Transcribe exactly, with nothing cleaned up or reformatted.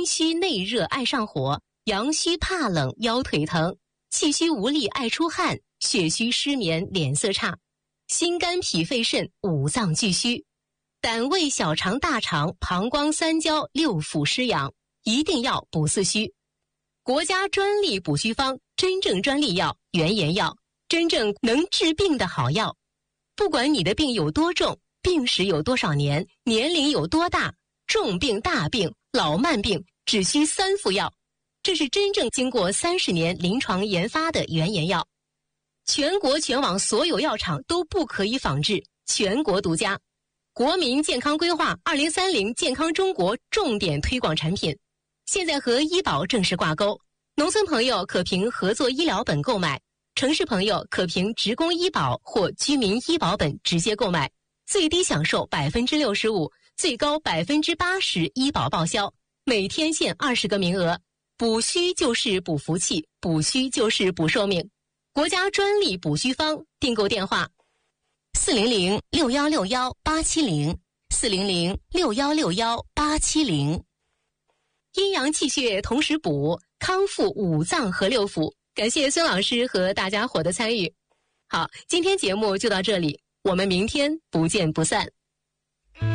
阴虚内热爱上火，阳虚怕冷腰腿疼，气虚无力爱出汗，血虚失眠脸色差，心肝脾肺肾五脏俱虚，胆胃小肠大肠膀胱三焦六腑失养，一定要补四虚。国家专利补虚方，真正专利药，原研药，真正能治病的好药。不管你的病有多重，病史有多少年，年龄有多大，重病大病老慢病只需三副药，这是真正经过三十年临床研发的原研药，全国全网所有药厂都不可以仿制，全国独家。国民健康规划二零三零健康中国重点推广产品，现在和医保正式挂钩，农村朋友可凭合作医疗本购买，城市朋友可凭职工医保或居民医保本直接购买，最低享受百分之六十五，最高百分之八十医保报销，每天限二十个名额。补虚就是补福气，补虚就是补寿命。国家专利补虚方，订购电话：四零零六幺六幺八七零，四零零六幺六幺八七零。阴阳气血同时补，康复五脏和六腑。感谢孙老师和大家伙的参与。好，今天节目就到这里，我们明天不见不散。